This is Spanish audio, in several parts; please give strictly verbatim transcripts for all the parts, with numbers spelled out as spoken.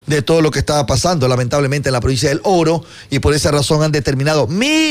de todo lo que estaba pasando, lamentablemente, en la provincia del Oro, y por esa razón han determinado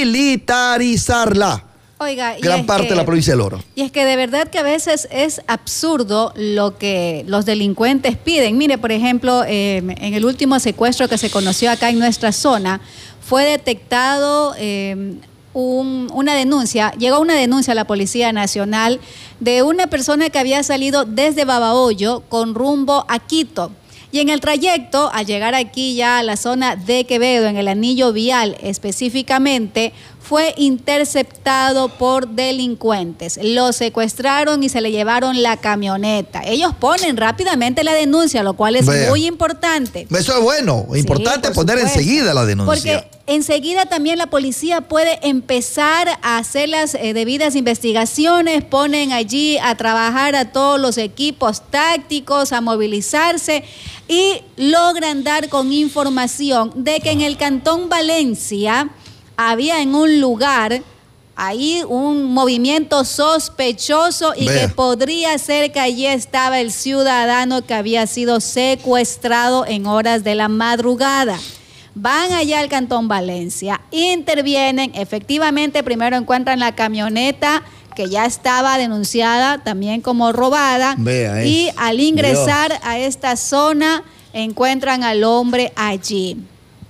militarizarla. Oiga, gran parte que, de la provincia del Oro. Y es que de verdad que a veces es absurdo lo que los delincuentes piden. Mire, por ejemplo, eh, en el último secuestro que se conoció acá en nuestra zona, fue detectado eh, un, una denuncia, llegó una denuncia a la Policía Nacional de una persona que había salido desde Babahoyo con rumbo a Quito. Y en el trayecto, al llegar aquí ya a la zona de Quevedo, en el anillo vial específicamente, fue interceptado por delincuentes. Lo secuestraron y se le llevaron la camioneta. Ellos ponen rápidamente la denuncia, lo cual es Vea. muy importante. Eso es bueno, importante sí, poner supuesto. enseguida la denuncia. Porque enseguida también la policía puede empezar a hacer las eh, debidas investigaciones, ponen allí a trabajar a todos los equipos tácticos, a movilizarse y logran dar con información de que en el Cantón Valencia había en un lugar ahí un movimiento sospechoso y Vea. que podría ser que allí estaba el ciudadano que había sido secuestrado en horas de la madrugada. Van allá al Cantón Valencia, intervienen, efectivamente primero encuentran la camioneta que ya estaba denunciada también como robada. Vea, y al ingresar Dios. a esta zona encuentran al hombre allí.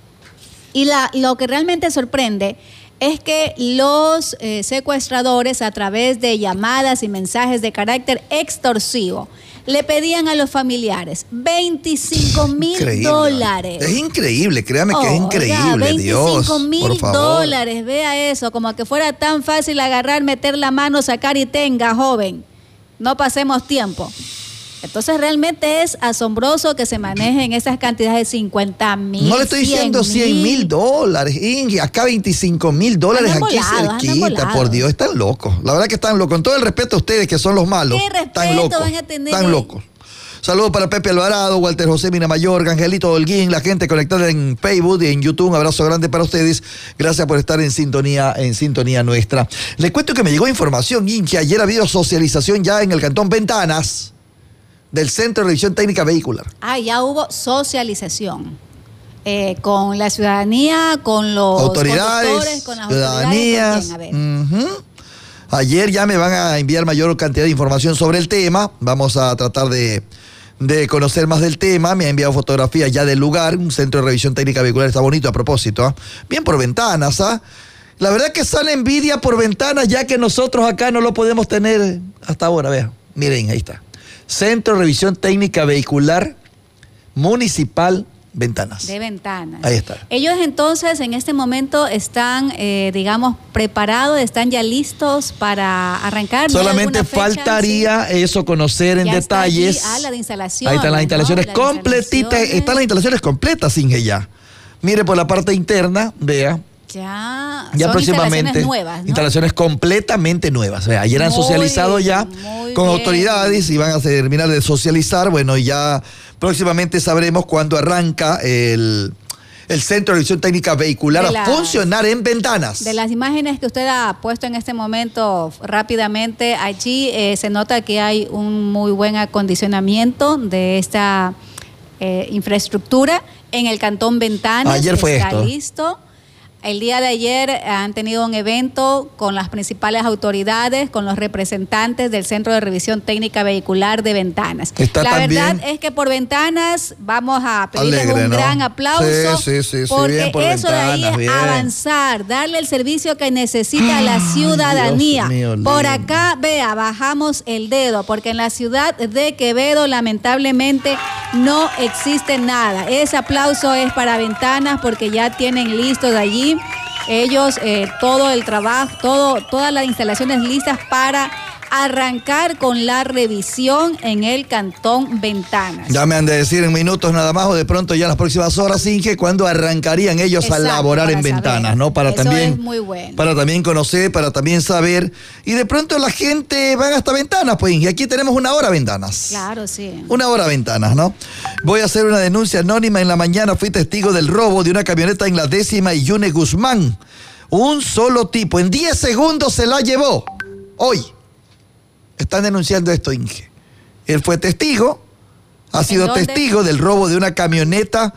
Y la, lo que realmente sorprende es que los eh, secuestradores, a través de llamadas y mensajes de carácter extorsivo, le pedían a los familiares veinticinco mil dólares. Es increíble, créame oh, que es increíble, oiga, veinticinco mil dólares, vea eso, como que fuera tan fácil agarrar, meter la mano, sacar y tenga, joven. No pasemos tiempo. Entonces realmente es asombroso que se manejen esas cantidades de cincuenta mil. No le estoy diciendo cien mil dólares, Inge, acá veinticinco mil dólares aquí volados, cerquita, por Dios, están locos. La verdad que están locos, con todo el respeto a ustedes que son los malos. ¿Qué respeto están locos, van a tener? Están locos. Saludos para Pepe Alvarado, Walter José Minamayor, Angelito Holguín, la gente conectada en Facebook y en YouTube. Un abrazo grande para ustedes. Gracias por estar en sintonía, en sintonía nuestra. Les cuento que me llegó información, Inge, ayer ha habido socialización ya en el Cantón Ventanas del Centro de Revisión Técnica Vehicular. Ah, ya hubo socialización eh, con la ciudadanía, con los autoridades, con las ciudadanías. autoridades. Uh-huh. Ayer ya me van a enviar mayor cantidad de información sobre el tema. Vamos a tratar de, de conocer más del tema. Me ha enviado fotografías ya del lugar. Un centro de revisión técnica vehicular está bonito a propósito. ¿eh? Bien por Ventanas, ¿ah? ¿eh? La verdad que sale envidia por Ventanas, ya que nosotros acá no lo podemos tener hasta ahora. Vean, miren, ahí está. Centro de Revisión Técnica Vehicular Municipal Ventanas. De Ventanas. Ahí está. Ellos entonces en este momento están, eh, digamos, preparados, están ya listos para arrancar. Solamente faltaría fecha, eso, conocer en ya detalles. Está allí, ah, la de instalación. Ahí están las instalaciones ¿no? completitas. Instalaciones. Están las instalaciones completas, Inge, ya. Mire por la parte interna, vea. Ya, ya son próximamente instalaciones nuevas, ¿no? Instalaciones completamente nuevas. O sea, ayer han muy, socializado ya con bien. autoridades y van a terminar de socializar. Bueno, ya próximamente sabremos cuándo arranca el, el Centro de Revisión Técnica Vehicular a las, funcionar en Ventanas. De las imágenes que usted ha puesto en este momento rápidamente, allí eh, se nota que hay un muy buen acondicionamiento de esta eh, infraestructura en el Cantón Ventanas. Ayer fue está esto. listo. El día de ayer han tenido un evento con las principales autoridades, con los representantes del Centro de Revisión Técnica Vehicular de Ventanas. Está la verdad bien. es que por Ventanas vamos a pedirles Alegre, un ¿no? gran aplauso, sí, sí, sí, porque sí, bien por eso Ventanas, de ahí es bien. avanzar, darle el servicio que necesita la ciudadanía. Mío, por acá, vea, bajamos el dedo, porque en la ciudad de Quevedo lamentablemente no existe nada. Ese aplauso es para Ventanas, porque ya tienen listos de allí ellos eh, todo el trabajo, todo, todas las instalaciones listas para arrancar con la revisión en el Cantón Ventanas. Ya me han de decir en minutos nada más o de pronto ya en las próximas horas, Inge, cuando arrancarían ellos Exacto, a laborar en saber. Ventanas, ¿no? Para Eso también, es muy bueno. Para también conocer, para también saber. Y de pronto la gente va hasta Ventanas, pues, Inge. Aquí tenemos una hora Ventanas. Claro, sí. Una hora Ventanas, ¿no? Voy a hacer una denuncia anónima. En la mañana fui testigo del robo de una camioneta en la décima y Yune Guzmán. Un solo tipo, en diez segundos se la llevó. Hoy. Están denunciando esto, Inge. Él fue testigo, ha sido testigo del robo de una camioneta